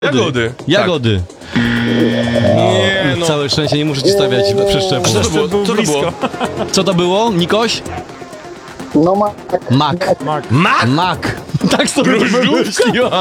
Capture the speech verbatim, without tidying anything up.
Jagody. Jagody. Nie, no. Całe szczęście, nie muszę ci stawiać przeszczepu. Co to było? Co to było? Co to było, Nikoś? No ma... Mak. Mak? Mak. Tak sobie Gruźliówka? wymyśliła.